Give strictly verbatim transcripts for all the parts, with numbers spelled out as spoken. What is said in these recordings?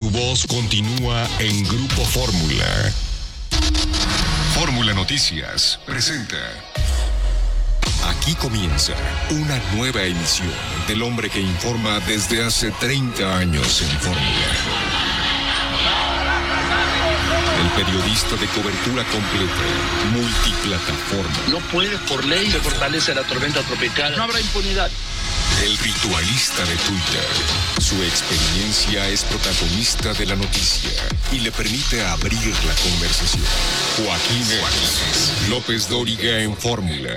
voz continúa en Grupo Fórmula. Fórmula Noticias presenta. Aquí comienza una nueva emisión del hombre que informa desde hace treinta años en Fórmula. El periodista de cobertura completa, multiplataforma. No puede por ley se fortalece la tormenta tropical. No habrá impunidad. El ritualista de Twitter. Su experiencia es protagonista de la noticia y le permite abrir la conversación. Joaquín Juárez López Dóriga en Fórmula.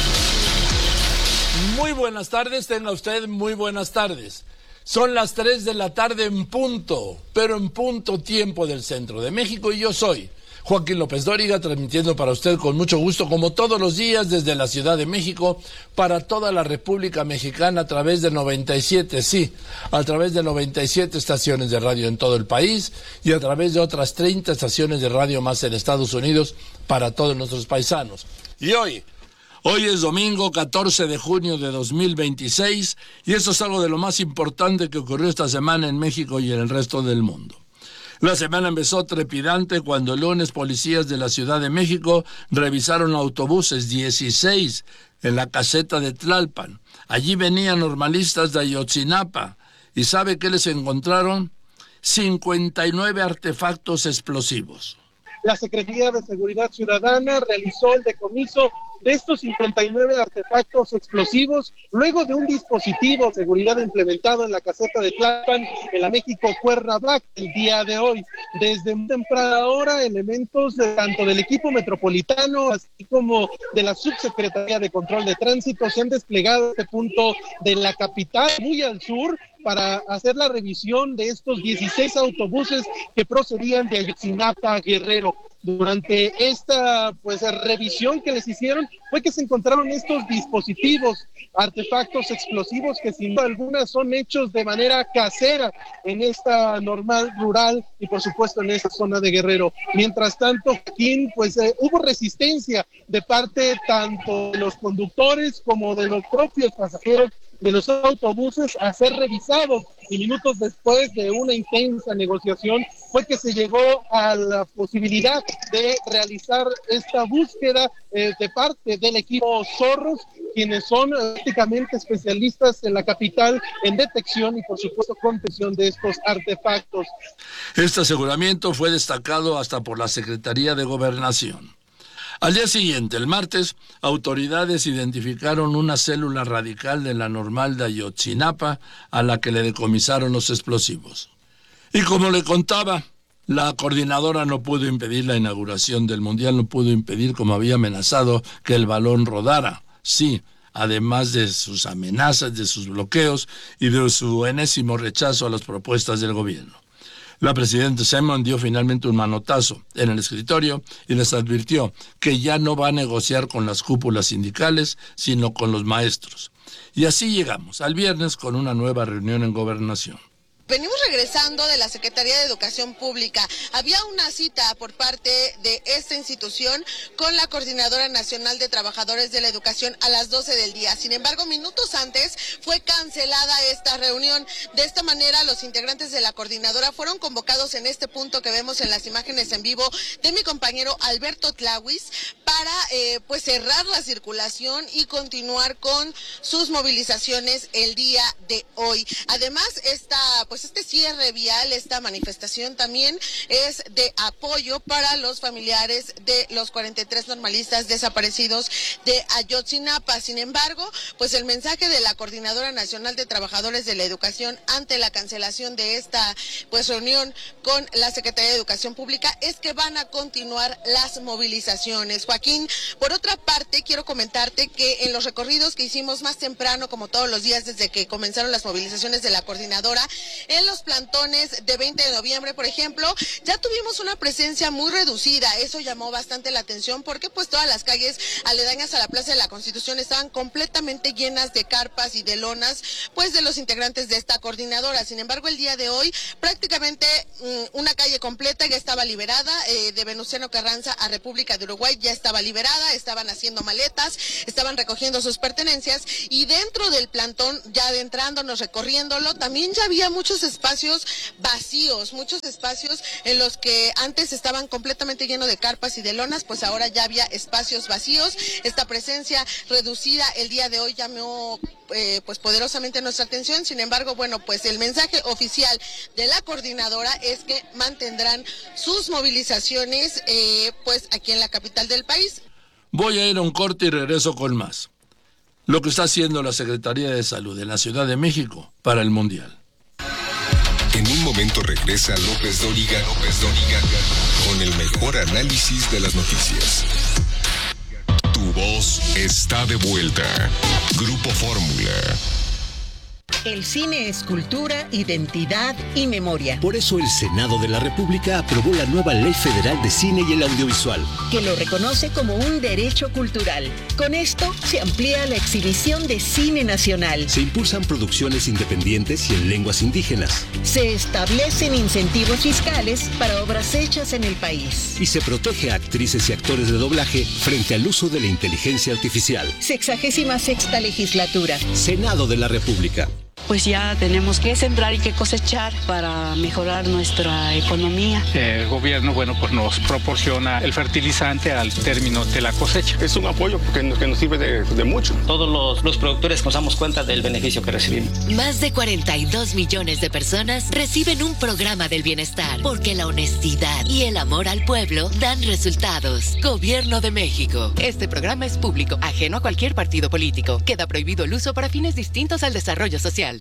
Muy buenas tardes, tenga usted muy buenas tardes. Son las tres de la tarde en punto, pero en punto tiempo del centro de México, y yo soy Joaquín López Dóriga, transmitiendo para usted con mucho gusto, como todos los días, desde la Ciudad de México, para toda la República Mexicana, a través de noventa y siete, sí, a través de noventa y siete estaciones de radio en todo el país, y a través de otras treinta estaciones de radio más en Estados Unidos, para todos nuestros paisanos. Y hoy... Hoy es domingo catorce de junio de dos mil veintiséis y eso es algo de lo más importante que ocurrió esta semana en México y en el resto del mundo. La semana empezó trepidante cuando el lunes policías de la Ciudad de México revisaron autobuses, dieciséis, en la caseta de Tlalpan. Allí venían normalistas de Ayotzinapa y ¿sabe qué les encontraron? cincuenta y nueve artefactos explosivos. La Secretaría de Seguridad Ciudadana realizó el decomiso de estos cincuenta y nueve artefactos explosivos luego de un dispositivo de seguridad implementado en la caseta de Tlalpan en la México Cuernavaca el día de hoy. Desde muy temprana hora, elementos de, tanto del equipo metropolitano así como de la Subsecretaría de Control de Tránsito se han desplegado a este punto de la capital, muy al sur, para hacer la revisión de estos dieciséis autobuses que procedían de Ayotzinapa, Guerrero. Durante esta pues revisión que les hicieron fue que se encontraron estos dispositivos, artefactos explosivos que sin duda alguna son hechos de manera casera en esta normal rural y por supuesto en esta zona de Guerrero. Mientras tanto, Joaquín, pues eh, hubo resistencia de parte tanto de los conductores como de los propios pasajeros de los autobuses a ser revisados, y minutos después de una intensa negociación fue que se llegó a la posibilidad de realizar esta búsqueda eh, de parte del equipo Zorros, quienes son prácticamente especialistas en la capital en detección y por supuesto contención de estos artefactos. Este aseguramiento fue destacado hasta por la Secretaría de Gobernación. Al día siguiente, el martes, autoridades identificaron una célula radical de la normal de Ayotzinapa a la que le decomisaron los explosivos. Y como le contaba, la coordinadora no pudo impedir la inauguración del Mundial, no pudo impedir, como había amenazado, que el balón rodara. Sí, además de sus amenazas, de sus bloqueos y de su enésimo rechazo a las propuestas del gobierno. La presidenta Sheinbaum dio finalmente un manotazo en el escritorio y les advirtió que ya no va a negociar con las cúpulas sindicales, sino con los maestros. Y así llegamos al viernes con una nueva reunión en Gobernación. Venimos regresando de la Secretaría de Educación Pública. Había una cita por parte de esta institución con la Coordinadora Nacional de Trabajadores de la Educación a las doce del día. Sin embargo, minutos antes fue cancelada esta reunión. De esta manera, los integrantes de la coordinadora fueron convocados en este punto que vemos en las imágenes en vivo de mi compañero Alberto Tlawis para eh, pues cerrar la circulación y continuar con sus movilizaciones el día de hoy. Además, esta pues este cierre vial, esta manifestación también es de apoyo para los familiares de los cuarenta y tres normalistas desaparecidos de Ayotzinapa. Sin embargo, pues el mensaje de la Coordinadora Nacional de Trabajadores de la Educación ante la cancelación de esta pues reunión con la Secretaría de Educación Pública es que van a continuar las movilizaciones. Joaquín, por otra parte, quiero comentarte que en los recorridos que hicimos más temprano, como todos los días desde que comenzaron las movilizaciones de la Coordinadora, en los plantones de veinte de noviembre, por ejemplo, ya tuvimos una presencia muy reducida. Eso llamó bastante la atención porque pues todas las calles aledañas a la Plaza de la Constitución estaban completamente llenas de carpas y de lonas pues de los integrantes de esta coordinadora. Sin embargo, el día de hoy prácticamente mmm, una calle completa ya estaba liberada, eh, de Venustiano Carranza a República de Uruguay ya estaba liberada, estaban haciendo maletas, estaban recogiendo sus pertenencias, y dentro del plantón, ya adentrándonos, recorriéndolo, también ya había mucha muchos espacios vacíos, muchos espacios en los que antes estaban completamente llenos de carpas y de lonas, pues ahora ya había espacios vacíos. Esta presencia reducida el día de hoy llamó eh, pues poderosamente nuestra atención. Sin embargo, bueno, pues el mensaje oficial de la coordinadora es que mantendrán sus movilizaciones eh, pues aquí en la capital del país. Voy a ir a un corte y regreso con más. Lo que está haciendo la Secretaría de Salud en la Ciudad de México para el Mundial. En un momento regresa López Dóriga, López Dóriga, con el mejor análisis de las noticias. Tu voz está de vuelta. Grupo Fórmula. El cine es cultura, identidad y memoria. Por eso el Senado de la República aprobó la nueva Ley Federal de Cine y el Audiovisual, que lo reconoce como un derecho cultural. Con esto se amplía la exhibición de cine nacional. Se impulsan producciones independientes y en lenguas indígenas. Se establecen incentivos fiscales para obras hechas en el país. Y se protege a actrices y actores de doblaje frente al uso de la inteligencia artificial. Sexagésima sexta legislatura. Senado de la República. Pues ya tenemos que sembrar y que cosechar para mejorar nuestra economía. El gobierno, bueno, pues nos proporciona el fertilizante al término de la cosecha. Es un apoyo que nos, que nos sirve de, de mucho. Todos los, los productores nos damos cuenta del beneficio que recibimos. Más de cuarenta y dos millones de personas reciben un programa del bienestar, porque la honestidad y el amor al pueblo dan resultados. Gobierno de México. Este programa es público, ajeno a cualquier partido político. Queda prohibido el uso para fines distintos al desarrollo social.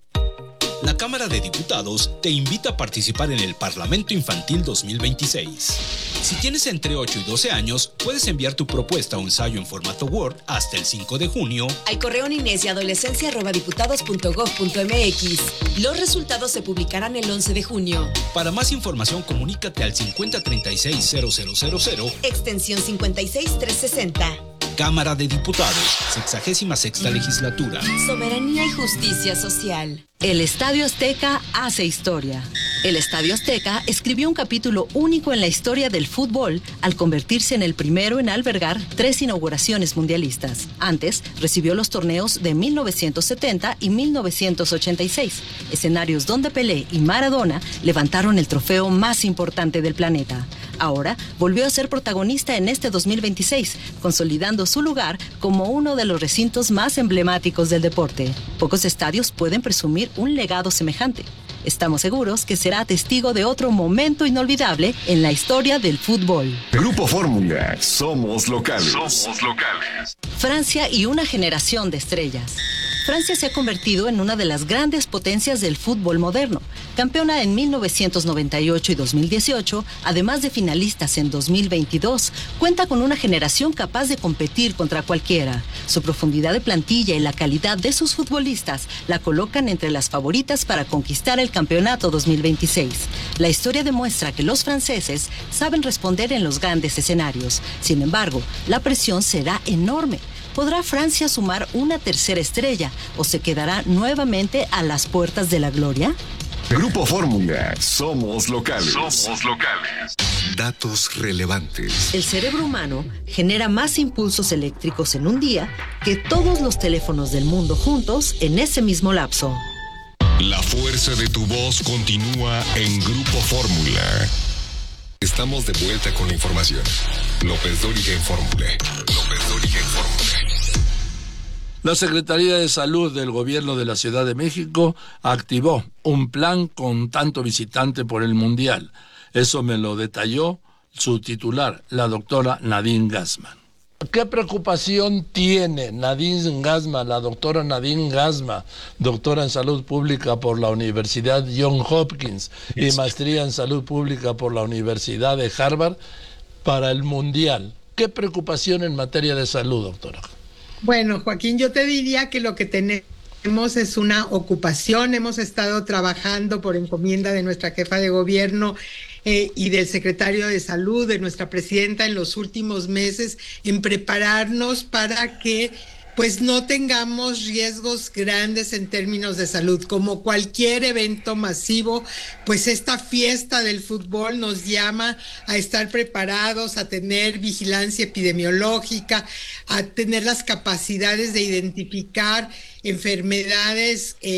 La Cámara de Diputados te invita a participar en el Parlamento Infantil dos mil veintiséis. Si tienes entre ocho y doce años, puedes enviar tu propuesta o ensayo en formato Word hasta el cinco de junio al correo niñez y adolescencia arroba diputados punto gob punto mx. Los resultados se publicarán el once de junio. Para más información, comunícate al cincuenta treinta y seis cero cero cero cero, extensión cincuenta y seis trescientos sesenta. Cámara de Diputados, sexagésima sexta legislatura. Soberanía y justicia social. El Estadio Azteca hace historia. El Estadio Azteca escribió un capítulo único en la historia del fútbol al convertirse en el primero en albergar tres inauguraciones mundialistas. Antes, recibió los torneos de mil novecientos setenta y mil novecientos ochenta y seis, escenarios donde Pelé y Maradona levantaron el trofeo más importante del planeta. Ahora volvió a ser protagonista en este dos mil veintiséis, consolidando su lugar como uno de los recintos más emblemáticos del deporte. Pocos estadios pueden presumir un legado semejante. Estamos seguros que será testigo de otro momento inolvidable en la historia del fútbol. Grupo Fórmula, somos locales. Somos locales. Francia y una generación de estrellas. Francia se ha convertido en una de las grandes potencias del fútbol moderno. Campeona en mil novecientos noventa y ocho y dos mil dieciocho, además de finalistas en dos mil veintidós, cuenta con una generación capaz de competir contra cualquiera. Su profundidad de plantilla y la calidad de sus futbolistas la colocan entre las favoritas para conquistar el campeonato dos mil veintiséis. La historia demuestra que los franceses saben responder en los grandes escenarios. Sin embargo, la presión será enorme. ¿Podrá Francia sumar una tercera estrella o se quedará nuevamente a las puertas de la gloria? Grupo Fórmula, somos locales. Somos locales. Datos relevantes. El cerebro humano genera más impulsos eléctricos en un día que todos los teléfonos del mundo juntos en ese mismo lapso. La fuerza de tu voz continúa en Grupo Fórmula. Estamos de vuelta con la información. López Dóriga en Fórmula. López Dóriga en Fórmula. La Secretaría de Salud del Gobierno de la Ciudad de México activó un plan con tanto visitante por el Mundial. Eso me lo detalló su titular, la doctora Nadine Gassman. ¿Qué preocupación tiene Nadine Gassman, la doctora Nadine Gassman, doctora en Salud Pública por la Universidad Johns Hopkins y maestría en Salud Pública por la Universidad de Harvard, para el Mundial? ¿Qué preocupación en materia de salud, doctora? Bueno, Joaquín, yo te diría que lo que tenemos es una ocupación. Hemos estado trabajando por encomienda de nuestra jefa de gobierno eh, y del secretario de Salud, de nuestra presidenta, en los últimos meses, en prepararnos para que pues no tengamos riesgos grandes en términos de salud. Como cualquier evento masivo, pues esta fiesta del fútbol nos llama a estar preparados, a tener vigilancia epidemiológica, a tener las capacidades de identificar enfermedades eh,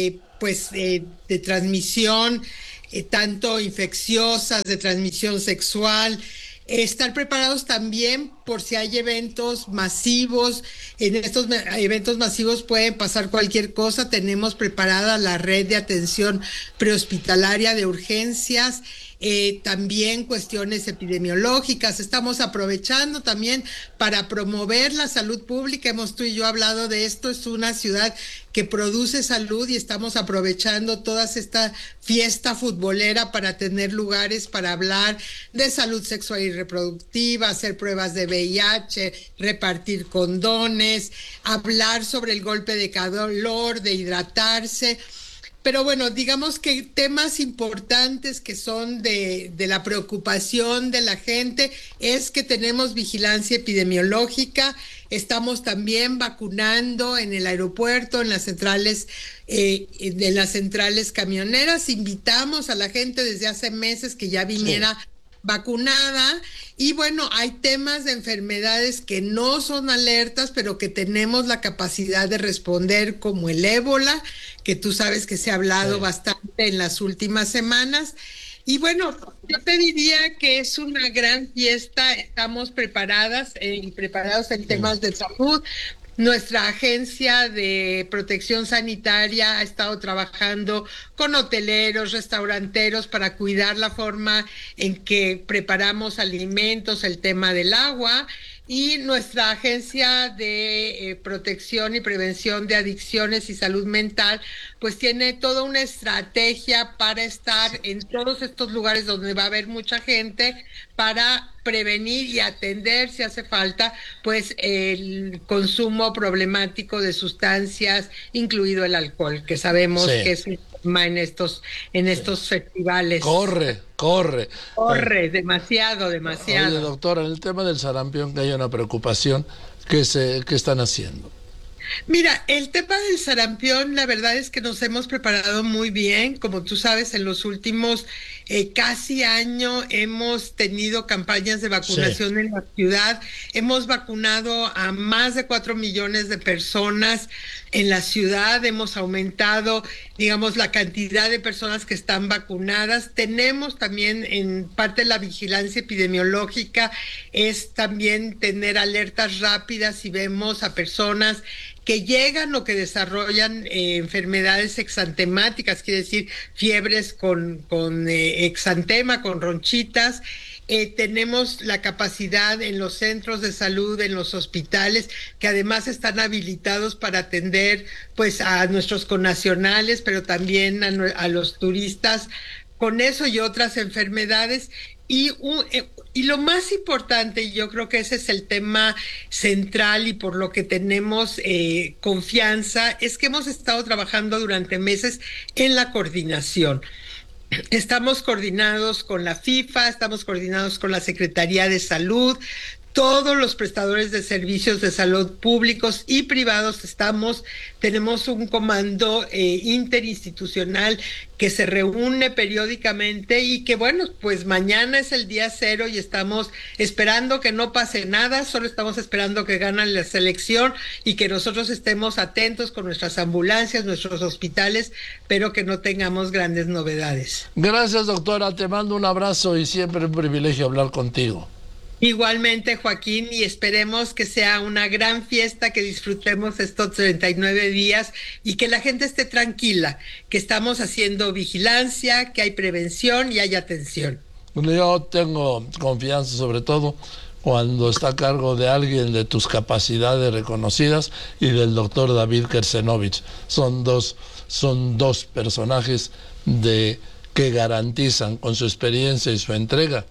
pues eh, de transmisión, eh, tanto infecciosas, de transmisión sexual. Estar preparados también por si hay eventos masivos. En estos eventos masivos pueden pasar cualquier cosa. Tenemos preparada la red de atención prehospitalaria de urgencias. Eh, también cuestiones epidemiológicas. Estamos aprovechando también para promover la salud pública. Hemos tú y yo hablado de esto. Es una ciudad que produce salud y estamos aprovechando toda esta fiesta futbolera para tener lugares para hablar de salud sexual y reproductiva, hacer pruebas de V I H, repartir condones, hablar sobre el golpe de calor, de hidratarse. Pero bueno, digamos que temas importantes que son de, de la preocupación de la gente es que tenemos vigilancia epidemiológica, estamos también vacunando en el aeropuerto, en las centrales, eh, en las centrales camioneras. Invitamos a la gente desde hace meses que ya viniera sí. vacunada. Y bueno, hay temas de enfermedades que no son alertas, pero que tenemos la capacidad de responder, como el ébola, que tú sabes que se ha hablado sí. bastante en las últimas semanas. Y bueno, yo te diría que es una gran fiesta, estamos preparadas eh, y preparados en temas de salud. Nuestra agencia de protección sanitaria ha estado trabajando con hoteleros, restauranteros para cuidar la forma en que preparamos alimentos, el tema del agua. Y nuestra agencia de eh, protección y prevención de adicciones y salud mental, pues tiene toda una estrategia para estar en todos estos lugares donde va a haber mucha gente, para prevenir y atender, si hace falta, pues el consumo problemático de sustancias, incluido el alcohol, que sabemos sí. que es un tema en estos, en estos sí. festivales. Corre, corre. Corre, demasiado, demasiado. Oye, doctora, en el tema del sarampión, que hay una preocupación, ¿qué, se, qué están haciendo? Mira, el tema del sarampión, la verdad es que nos hemos preparado muy bien. Como tú sabes, en los últimos eh, casi año hemos tenido campañas de vacunación sí. en la ciudad. Hemos vacunado a más de cuatro millones de personas en la ciudad. Hemos aumentado, digamos, la cantidad de personas que están vacunadas. Tenemos también, en parte de la vigilancia epidemiológica, es también tener alertas rápidas si vemos a personas que llegan o que desarrollan eh, enfermedades exantemáticas, quiere decir fiebres con, con eh, exantema, con ronchitas. Eh, tenemos la capacidad en los centros de salud, en los hospitales, que además están habilitados para atender pues a nuestros connacionales, pero también a, a los turistas con eso y otras enfermedades. Y, un, eh, y lo más importante, y yo creo que ese es el tema central y por lo que tenemos eh, confianza, es que hemos estado trabajando durante meses en la coordinación. Estamos coordinados con la FIFA, estamos coordinados con la Secretaría de Salud, todos los prestadores de servicios de salud públicos y privados estamos, tenemos un comando eh, interinstitucional que se reúne periódicamente y que bueno, pues mañana es el día cero y estamos esperando que no pase nada, solo estamos esperando que gane la selección y que nosotros estemos atentos con nuestras ambulancias, nuestros hospitales, pero que no tengamos grandes novedades. Gracias, doctora, te mando un abrazo y siempre un privilegio hablar contigo. Igualmente, Joaquín, y esperemos que sea una gran fiesta, que disfrutemos estos treinta y nueve días y que la gente esté tranquila, que estamos haciendo vigilancia, que hay prevención y hay atención. Yo tengo confianza, sobre todo cuando está a cargo de alguien de tus capacidades reconocidas y del doctor David Kersenovich. Son dos, son dos personajes de, que garantizan con su experiencia y su entrega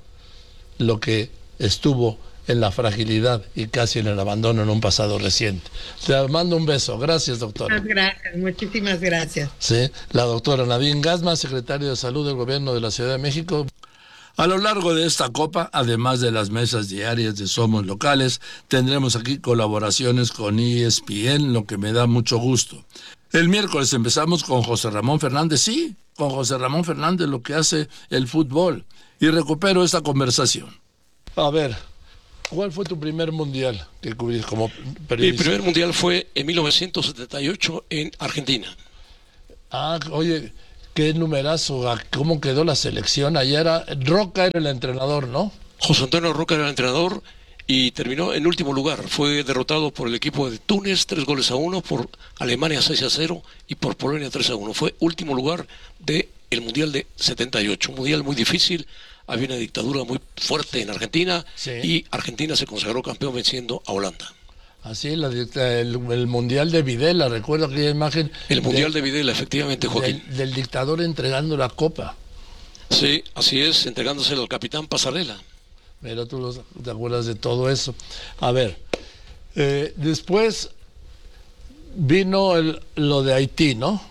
lo que estuvo en la fragilidad y casi en el abandono en un pasado reciente. Te mando un beso. Gracias, doctora. Muchas gracias, muchísimas gracias. Sí, la doctora Nadine Gassmann, secretaria de Salud del Gobierno de la Ciudad de México. A lo largo de esta copa, además de las mesas diarias de Somos Locales, tendremos aquí colaboraciones con E S P N, lo que me da mucho gusto. El miércoles empezamos con José Ramón Fernández, sí, con José Ramón Fernández, lo que hace el fútbol. Y recupero esta conversación. A ver, ¿cuál fue tu primer mundial que cubriste como periodista? Mi primer mundial fue en mil novecientos setenta y ocho en Argentina. Ah, oye, qué numerazo, ¿cómo quedó la selección? Ayer era, Roca era el entrenador, ¿no? José Antonio Roca era el entrenador y terminó en último lugar. Fue derrotado por el equipo de Túnez, tres goles a uno, por Alemania seis a cero y por Polonia tres a uno. Fue último lugar del Mundial de setenta y ocho, un mundial muy difícil. Había una dictadura muy fuerte en Argentina, sí, y Argentina se consagró campeón venciendo a Holanda. Así, la, el, el Mundial de Videla, recuerdo aquella imagen. El Mundial de, de Videla, efectivamente, Joaquín. Del, del dictador entregando la copa. Sí, así es, entregándosela al capitán Pasarela. Pero tú los, te acuerdas de todo eso. A ver, eh, después vino el, lo de Haití, ¿no?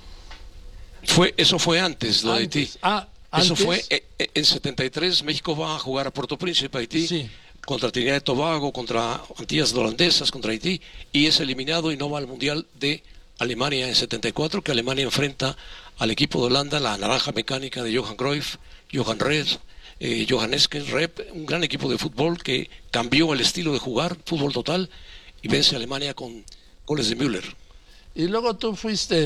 Fue, eso fue antes, lo antes. de Haití. Ah, eso ¿antes? fue eh, en setenta y tres, México va a jugar a Puerto Príncipe, Haití. Sí. Contra Trinidad y Tobago, contra Antillas Holandesas, contra Haití, y es eliminado y no va al Mundial de Alemania en setenta y cuatro, que Alemania enfrenta al equipo de Holanda, la naranja mecánica de Johan Cruyff, Johan Red, eh, Johan Esken, Rep, un gran equipo de fútbol que cambió el estilo de jugar, fútbol total, y vence a Alemania con goles de Müller. Y luego tú fuiste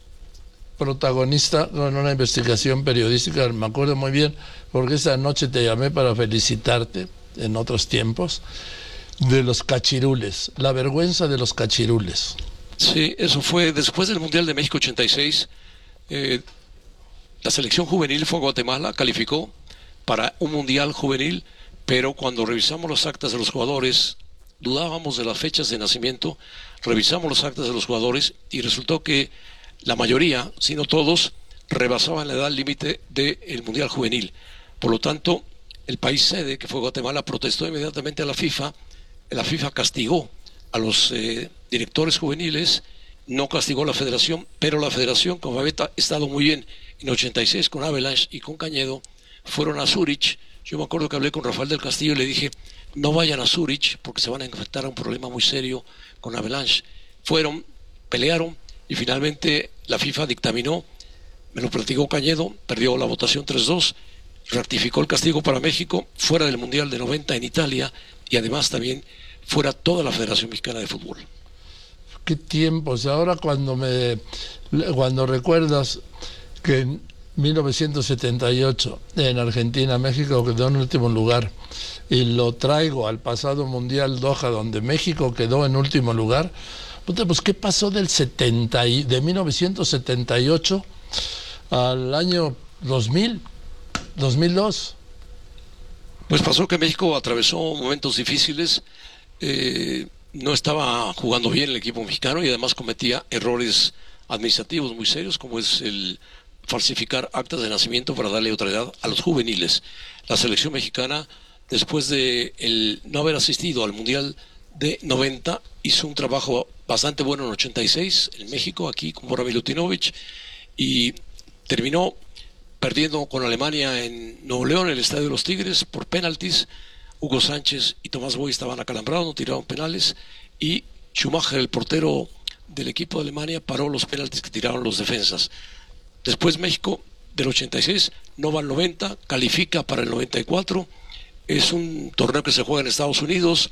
protagonista con una investigación periodística, me acuerdo muy bien, porque esa noche te llamé para felicitarte, en otros tiempos, de los cachirules, la vergüenza de los cachirules. Sí, eso fue después del Mundial de México ochenta y seis. Eh, la selección juvenil fue a Guatemala, calificó para un Mundial juvenil, pero cuando revisamos las actas de los jugadores, dudábamos de las fechas de nacimiento, revisamos las actas de los jugadores y resultó que la mayoría, si no todos, rebasaban la edad límite del Mundial juvenil. Por lo tanto, el país sede, que fue Guatemala, protestó inmediatamente a la FIFA. La FIFA castigó a los eh, directores juveniles, no castigó a la federación, pero la federación, como había estado muy bien en ochenta y seis con Avalanche y con Cañedo, fueron a Zúrich. Yo me acuerdo que hablé con Rafael del Castillo y le dije, no vayan a Zúrich porque se van a enfrentar a un problema muy serio con Avalanche. Fueron, pelearon y finalmente la FIFA dictaminó, me lo platicó Cañedo, perdió la votación tres dos, ratificó el castigo para México, fuera del Mundial de noventa en Italia y además también fuera toda la Federación Mexicana de Fútbol. Qué tiempos. Ahora cuando me cuando recuerdas que en mil novecientos setenta y ocho en Argentina México quedó en último lugar y lo traigo al pasado Mundial Doha donde México quedó en último lugar, pues ¿qué pasó del setenta de mil novecientos setenta y ocho al año dos mil? dos mil dos. Pues pasó que México atravesó momentos difíciles, eh, no estaba jugando bien el equipo mexicano y además cometía errores administrativos muy serios, como es el falsificar actas de nacimiento para darle otra edad a los juveniles. La selección mexicana, después de el no haber asistido al Mundial de noventa, hizo un trabajo bastante bueno en ochenta y seis en México, aquí con Bora Milutinovic, y terminó perdiendo con Alemania en Nuevo León, en el Estadio de los Tigres, por penaltis. Hugo Sánchez y Tomás Boy estaban acalambrados, no tiraron penales, y Schumacher, el portero del equipo de Alemania, paró los penaltis que tiraron los defensas. Después México, del ochenta y seis, no va al noventa, califica para el noventa y cuatro, es un torneo que se juega en Estados Unidos,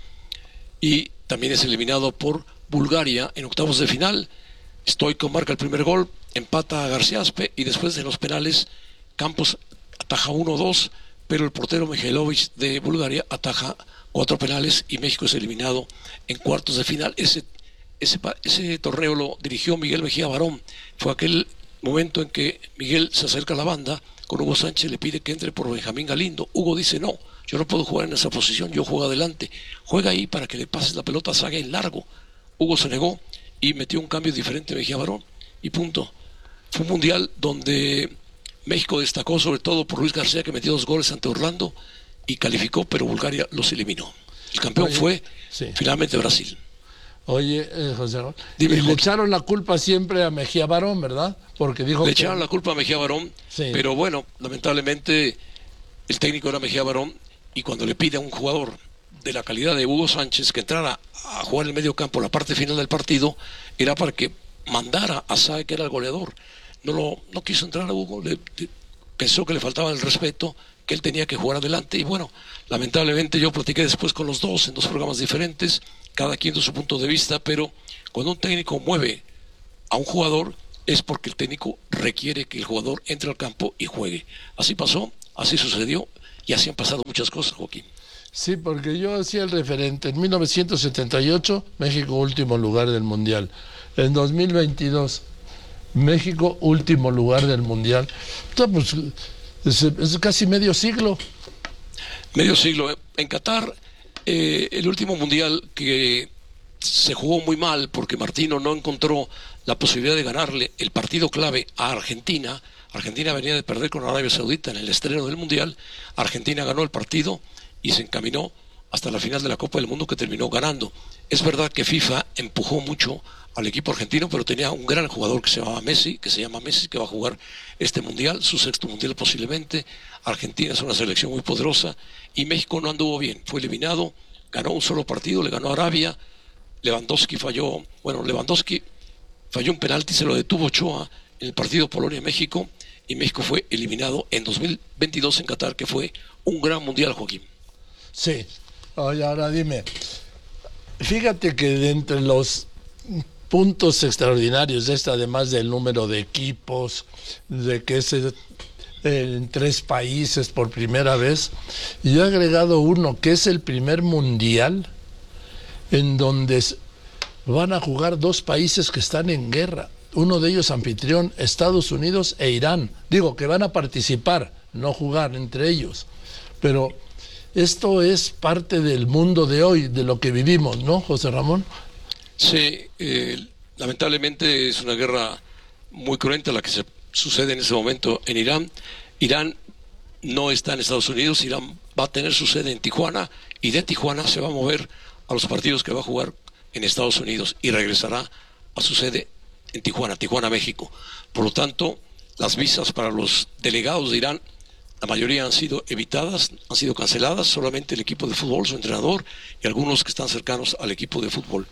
y también es eliminado por Bulgaria en octavos de final. Stoico marca el primer gol, empata a Garciaspe, y después de los penales Campos ataja uno dos, pero el portero Mihailovic de Bulgaria ataja cuatro penales y México es eliminado en cuartos de final. Ese, ese, ese torneo lo dirigió Miguel Mejía Barón. Fue aquel momento en que Miguel se acerca a la banda con Hugo Sánchez, le pide que entre por Benjamín Galindo. Hugo dice, no, yo no puedo jugar en esa posición, yo juego adelante. Juega ahí para que le pases la pelota, salga en largo. Hugo se negó y metió un cambio diferente Mejía Barón y punto. Fue un mundial donde México destacó sobre todo por Luis García, que metió dos goles ante Orlando y calificó, pero Bulgaria los eliminó. El campeón Oye, fue sí. finalmente Brasil. Oye, eh, José, Dime, le echaron la culpa siempre a Mejía Barón, ¿verdad? Porque dijo le que... echaron la culpa a Mejía Barón, sí. pero bueno, lamentablemente el técnico era Mejía Barón, y cuando le pide a un jugador de la calidad de Hugo Sánchez que entrara a jugar en el medio campo la parte final del partido, era para que mandara a Sae, que era el goleador. No, lo, no quiso entrar a Hugo, le, le, pensó que le faltaba el respeto, que él tenía que jugar adelante, y bueno, lamentablemente yo platiqué después con los dos en dos programas diferentes, cada quien de su punto de vista, pero cuando un técnico mueve a un jugador, es porque el técnico requiere que el jugador entre al campo y juegue. Así pasó, así sucedió y así han pasado muchas cosas, Joaquín. Sí, porque yo hacía el referente. En mil novecientos setenta y ocho, México último lugar del Mundial. En dos mil veintidós, México último lugar del Mundial. Entonces, pues, es, es casi medio siglo. Medio siglo. En Qatar, eh, el último Mundial que se jugó muy mal porque Martino no encontró la posibilidad de ganarle el partido clave a Argentina. Argentina venía de perder con Arabia Saudita en el estreno del Mundial. Argentina ganó el partido y se encaminó hasta la final de la Copa del Mundo, que terminó ganando. Es verdad que FIFA empujó mucho al equipo argentino, pero tenía un gran jugador que se llamaba Messi, que se llama Messi, que va a jugar este Mundial, su sexto Mundial posiblemente. Argentina es una selección muy poderosa y México no anduvo bien, fue eliminado, ganó un solo partido, le ganó a Arabia. Lewandowski falló, bueno, Lewandowski falló un penalti, se lo detuvo Ochoa en el partido Polonia-México y México fue eliminado en dos mil veintidós en Qatar, que fue un gran Mundial, Joaquín. Sí. Oye, ahora dime, fíjate que de entre los puntos extraordinarios de esta, además del número de equipos, de que es en tres países por primera vez, yo he agregado uno que es el primer mundial en donde van a jugar dos países que están en guerra, uno de ellos anfitrión, Estados Unidos e Irán. Digo que van a participar, no jugar entre ellos, pero esto es parte del mundo de hoy, de lo que vivimos, ¿no, José Ramón? Sí, eh, lamentablemente es una guerra muy cruenta la que se sucede en ese momento en Irán. Irán no está en Estados Unidos, Irán va a tener su sede en Tijuana y de Tijuana se va a mover a los partidos que va a jugar en Estados Unidos y regresará a su sede en Tijuana, Tijuana, México. Por lo tanto, las visas para los delegados de Irán, la mayoría han sido evitadas, han sido canceladas, solamente el equipo de fútbol, su entrenador y algunos que están cercanos al equipo de fútbol.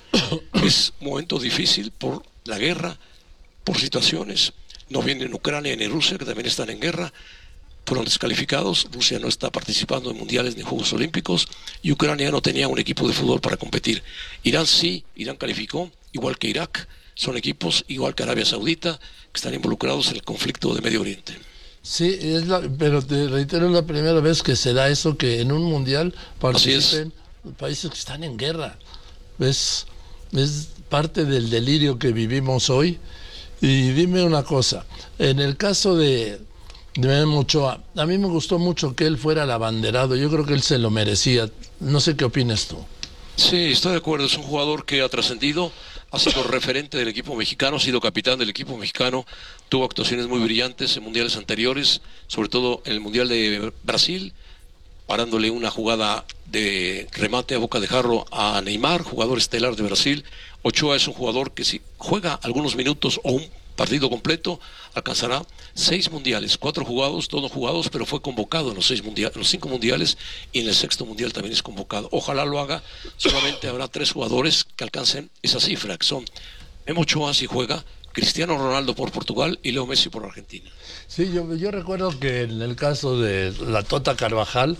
Es un momento difícil por la guerra, por situaciones. No vienen Ucrania ni Rusia, que también están en guerra, fueron descalificados. Rusia no está participando en mundiales ni Juegos Olímpicos y Ucrania no tenía un equipo de fútbol para competir. Irán sí, Irán calificó, igual que Irak. Son equipos, igual que Arabia Saudita, que están involucrados en el conflicto de Medio Oriente. Sí, es la, pero te reitero, es la primera vez que se da eso, que en un mundial participen países que están en guerra. Es, es parte del delirio que vivimos hoy. Y dime una cosa, en el caso de, de Memo Ochoa, a mí me gustó mucho que él fuera el abanderado, yo creo que él se lo merecía. No sé qué opinas tú. Sí, estoy de acuerdo, es un jugador que ha trascendido, ha sido referente del equipo mexicano, ha sido capitán del equipo mexicano, tuvo actuaciones muy brillantes en mundiales anteriores, sobre todo en el Mundial de Brasil, parándole una jugada de remate a boca de jarro a Neymar, jugador estelar de Brasil. Ochoa es un jugador que si juega algunos minutos o un partido completo, alcanzará seis mundiales, cuatro jugados, todos jugados, pero fue convocado en los seis mundiales, en los cinco mundiales y en el sexto mundial también es convocado. Ojalá lo haga, solamente habrá tres jugadores que alcancen esa cifra, que son Memo Ochoa si juega, Cristiano Ronaldo por Portugal y Leo Messi por Argentina. Sí, yo, yo recuerdo que en el caso de la Tota Carvajal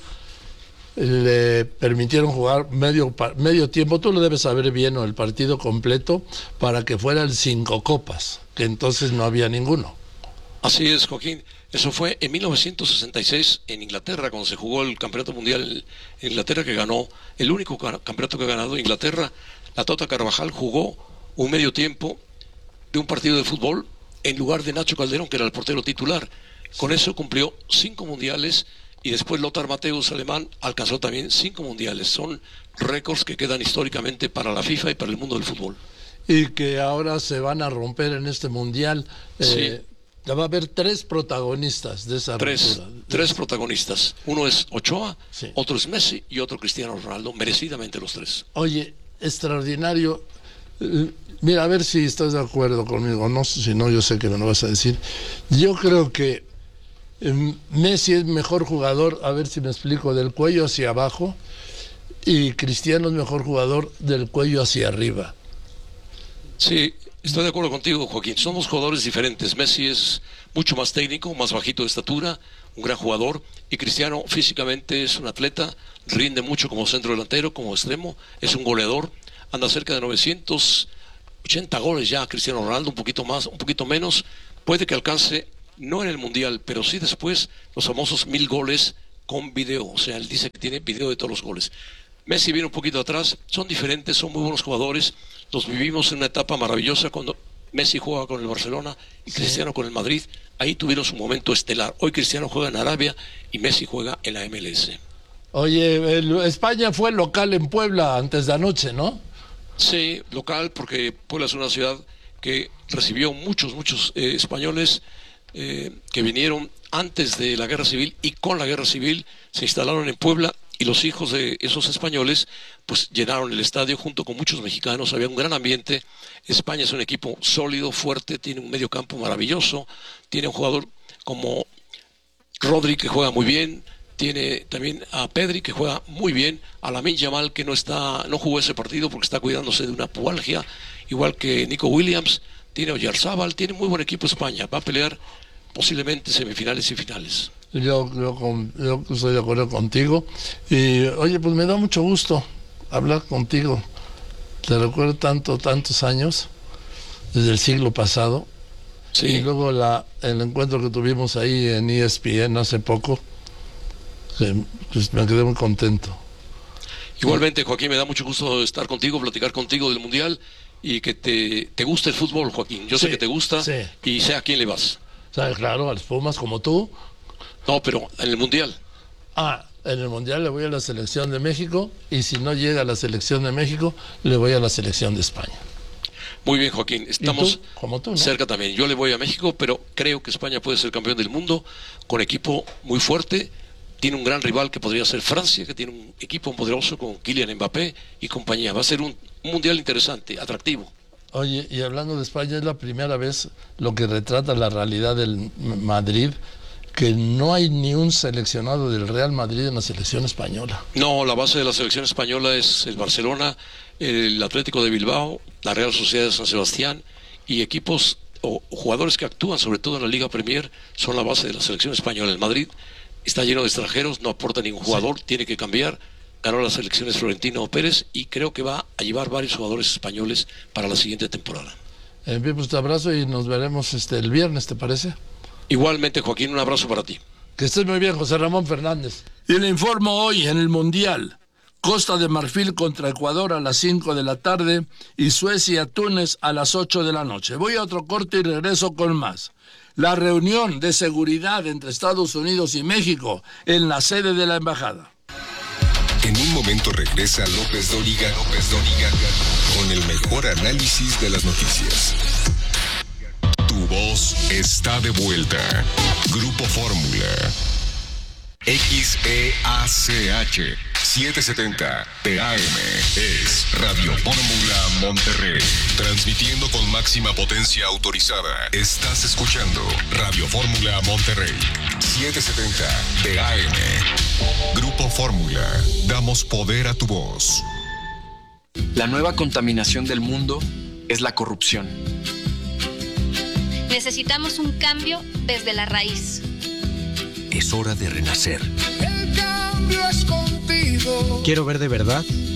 le permitieron jugar medio, medio tiempo, tú lo debes saber bien, o el partido completo, para que fuera el cinco copas, que entonces no había ninguno. Así es, Joaquín. Eso fue en mil novecientos sesenta y seis en Inglaterra, cuando se jugó el Campeonato Mundial en Inglaterra, que ganó, el único campeonato que ha ganado Inglaterra. La Tota Carvajal jugó un medio tiempo de un partido de fútbol en lugar de Nacho Calderón, que era el portero titular. Con eso cumplió cinco mundiales y después Lothar Matthäus, alemán, alcanzó también cinco mundiales. Son récords que quedan históricamente para la FIFA y para el mundo del fútbol. Y que ahora se van a romper en este mundial. Eh, sí. Va a haber tres protagonistas de esa tres, ruptura. Tres protagonistas. Uno es Ochoa, sí. Otro es Messi y otro Cristiano Ronaldo. Merecidamente los tres. Oye, extraordinario. Mira, a ver si estás de acuerdo conmigo. No, si no, yo sé que me lo vas a decir. Yo creo que Messi es mejor jugador, a ver si me explico, del cuello hacia abajo, y Cristiano es mejor jugador del cuello hacia arriba. Sí, estoy de acuerdo contigo, Joaquín. Somos jugadores diferentes. Messi es mucho más técnico, más bajito de estatura, un gran jugador, y Cristiano físicamente es un atleta, rinde mucho como centro delantero, como extremo, es un goleador, anda cerca de novecientos ochenta goles ya Cristiano Ronaldo, un poquito más, un poquito menos, puede que alcance, no en el Mundial, pero sí después los famosos mil goles con video. O sea, él dice que tiene video de todos los goles. Messi viene un poquito atrás, son diferentes, son muy buenos jugadores, los vivimos en una etapa maravillosa cuando Messi juega con el Barcelona y Cristiano sí. con el Madrid, ahí tuvieron su momento estelar. Hoy Cristiano juega en Arabia y Messi juega en la M L S. Oye, el, España fue local en Puebla antes de anoche, ¿no? Sí, local, porque Puebla es una ciudad que recibió muchos, muchos eh, españoles eh, que vinieron antes de la Guerra Civil y con la Guerra Civil se instalaron en Puebla y los hijos de esos españoles pues llenaron el estadio junto con muchos mexicanos, había un gran ambiente. España es un equipo sólido, fuerte, tiene un medio campo maravilloso, tiene un jugador como Rodri que juega muy bien, tiene también a Pedri que juega muy bien, a Lamine Yamal que no está, no jugó ese partido porque está cuidándose de una pubalgia, igual que Nico Williams, tiene a Oyarzabal, tiene muy buen equipo España, va a pelear posiblemente semifinales y finales. Yo, yo, yo estoy de acuerdo contigo y oye, pues me da mucho gusto hablar contigo. Te recuerdo tanto, tantos años desde el siglo pasado. Sí. Y luego la, el encuentro que tuvimos ahí en E S P N hace poco, que, pues me quedé muy contento. Igualmente, Joaquín, me da mucho gusto estar contigo, platicar contigo del Mundial y que te, te guste el fútbol, Joaquín. Yo sí, sé que te gusta sí. y sé a quién le vas. ¿Sabes? Claro, a los Pumas como tú. No, pero en el Mundial. Ah, en el Mundial le voy a la selección de México y si no llega a la selección de México, le voy a la selección de España. Muy bien, Joaquín, estamos tú? Como tú, ¿no? cerca también. Yo le voy a México, pero creo que España puede ser campeón del mundo con equipo muy fuerte. Tiene un gran rival que podría ser Francia, que tiene un equipo poderoso con Kylian Mbappé y compañía. Va a ser un, un Mundial interesante, atractivo. Oye, y hablando de España, es la primera vez lo que retrata la realidad del Madrid, que no hay ni un seleccionado del Real Madrid en la selección española. No, la base de la selección española es el Barcelona, el Atlético de Bilbao, la Real Sociedad de San Sebastián y equipos o jugadores que actúan sobre todo en la Liga Premier son la base de la selección española. El Madrid está lleno de extranjeros, no aporta ningún jugador, sí. tiene que cambiar. Ganó las elecciones Florentino Pérez y creo que va a llevar varios jugadores españoles para la siguiente temporada. En fin, pues te abrazo y nos veremos este el viernes, ¿te parece? Igualmente, Joaquín, un abrazo para ti. Que estés muy bien, José Ramón Fernández. Y le informo hoy en el Mundial. Costa de Marfil contra Ecuador a las cinco de la tarde y Suecia-Túnez a las ocho de la noche. Voy a otro corte y regreso con más. La reunión de seguridad entre Estados Unidos y México en la sede de la embajada. En un momento regresa López Dóriga, López Dóriga con el mejor análisis de las noticias. Tu voz está de vuelta. Grupo Fórmula. X E A C H setecientos setenta P A M es Radio Fórmula Monterrey. Transmitiendo con máxima potencia autorizada. Estás escuchando Radio Fórmula Monterrey. setecientos setenta P A M. Grupo Fórmula. Damos poder a tu voz. La nueva contaminación del mundo es la corrupción. Necesitamos un cambio desde la raíz. Es hora de renacer. El cambio es contigo. Quiero ver de verdad